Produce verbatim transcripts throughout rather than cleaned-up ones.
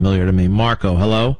familiar to me. Marco, hello?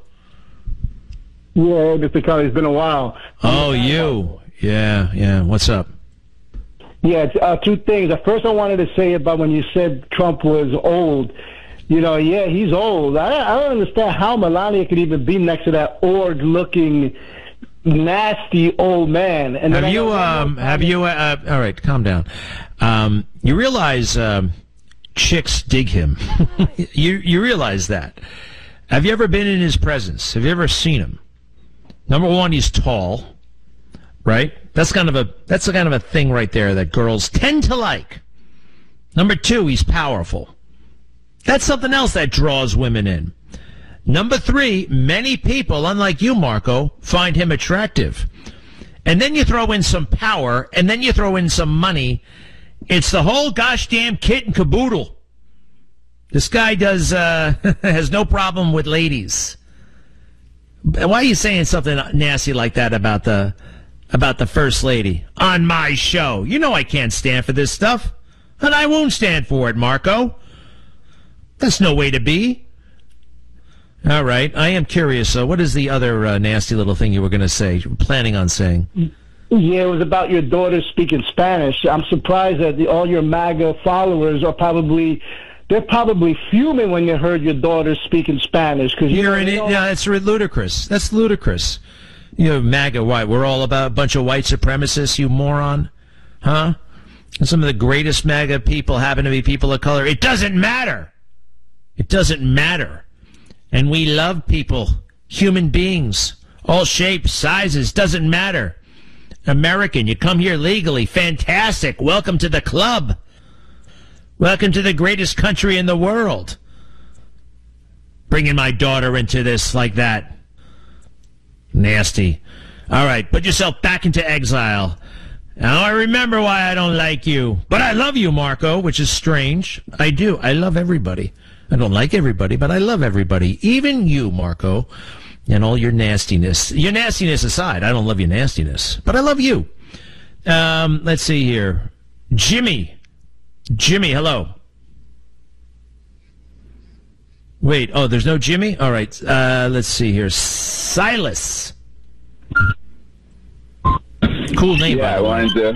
Yeah, Mister Kelly, it's been a while. Oh, you. Yeah, yeah. What's up? Yeah, uh, two things. First, I wanted to say about when you said Trump was old. You know, yeah, he's old. I, I don't understand how Melania could even be next to that org-looking, nasty old man. And have you, um, have you, uh, all right, calm down. Um, you realize um, chicks dig him. you you realize that. Have you ever been in his presence? Have you ever seen him? Number one, he's tall, right? That's kind of a that's the kind of a thing right there that girls tend to like. Number two, he's powerful. That's something else that draws women in. Number three, many people, unlike you, Marco, find him attractive. And then you throw in some power, and then you throw in some money. It's the whole gosh damn kit and caboodle. This guy does uh, has no problem with ladies. Why are you saying something nasty like that about the about the first lady on my show? You know I can't stand for this stuff, and I won't stand for it, Marco. That's no way to be. All right, I am curious. Uh, what is the other uh, nasty little thing you were going to say? You were planning on saying? Yeah, it was about your daughter speaking Spanish. I'm surprised that the, all your MAGA followers are probably. They're probably fuming when you heard your daughter speaking Spanish. Cause you You're know, in it. know, Yeah, that's ludicrous. That's ludicrous. You know, MAGA, why? We're all about a bunch of white supremacists, you moron. Huh? And some of the greatest MAGA people happen to be people of color. It doesn't matter. It doesn't matter. And we love people, human beings, all shapes, sizes, doesn't matter. American, you come here legally. Fantastic. Welcome to the club. Welcome to the greatest country in the world. Bringing my daughter into this like that. Nasty. All right, put yourself back into exile. Now I remember why I don't like you. But I love you, Marco, which is strange. I do. I love everybody. I don't like everybody, but I love everybody. Even you, Marco, and all your nastiness. Your nastiness aside, I don't love your nastiness, but I love you. Um, let's see here. Jimmy. Jimmy, hello. Wait, oh, there's no Jimmy? All right, uh, let's see here. Silas. Cool name. Yeah, I wanted to...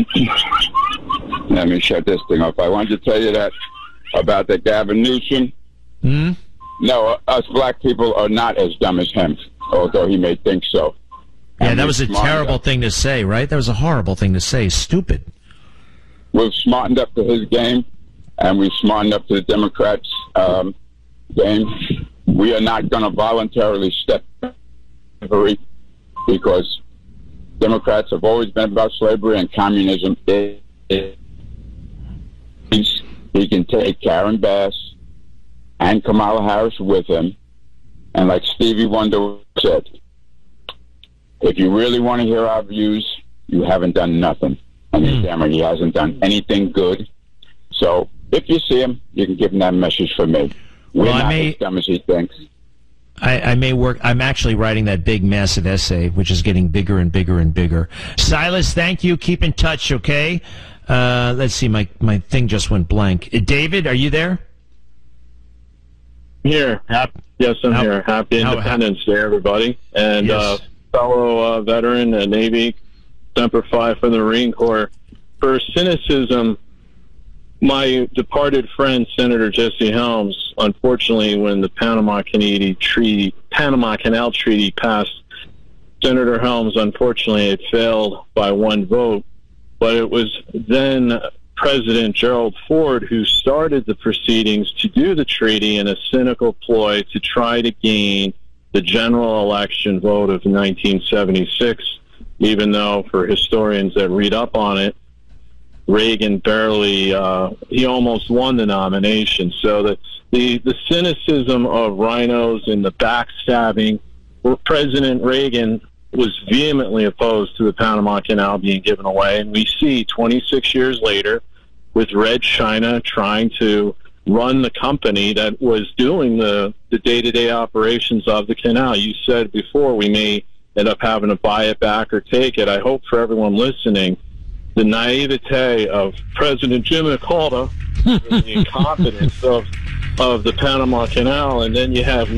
Let me shut this thing off. I wanted to tell you that about the Gavin Newsom. Hmm? No, us black people are not as dumb as him, although he may think so. Yeah, and that was a terrible up. thing to say, right? That was a horrible thing to say. Stupid. We've smartened up to his game, and we've smartened up to the Democrats' um, game. We are not going to voluntarily step slavery because Democrats have always been about slavery, and communism is. He can take Karen Bass and Kamala Harris with him, and like Stevie Wonder said, if you really want to hear our views, you haven't done nothing. And mm. damn it, he hasn't done anything good. So if you see him, you can give him that message for me. We're well, not I may, as dumb as he thinks. I, I may work. I'm actually writing that big, massive essay, which is getting bigger and bigger and bigger. Silas, thank you. Keep in touch, okay? Uh, let's see. My my thing just went blank. Uh, David, are you there? Here. Happy, yes, I'm how, here. Happy how, Independence how, Day, everybody. And yes. uh, fellow uh, veteran, uh, Navy, Semper Fi from the Marine Corps. For cynicism, my departed friend, Senator Jesse Helms, unfortunately, when the Panama Canal Treaty, Panama Canal Treaty passed, Senator Helms, unfortunately, it failed by one vote. But it was then President Gerald Ford who started the proceedings to do the treaty in a cynical ploy to try to gain the general election vote of nineteen seventy-six, even though for historians that read up on it, Reagan barely, uh, he almost won the nomination. So the, the, the cynicism of rhinos and the backstabbing, President Reagan was vehemently opposed to the Panama Canal being given away. And we see twenty-six years later with Red China trying to run the company that was doing the, the day-to-day operations of the canal. You said before we may end up having to buy it back or take it. I hope for everyone listening, the naivete of President Jimmy Carter, the incompetence of of the Panama Canal, and then you have